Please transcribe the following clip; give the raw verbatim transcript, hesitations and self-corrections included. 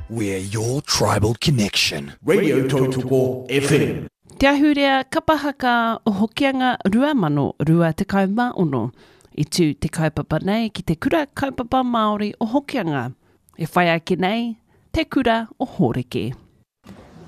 We're your tribal connection. Radio Tautoko F M. Te ahurea kapahaka o hokianga rua mano rua te kauma ono. I tū te kaupapa nei ki te kura kaupapa Māori o hokianga. E whai ake nei, te kura o Horeke.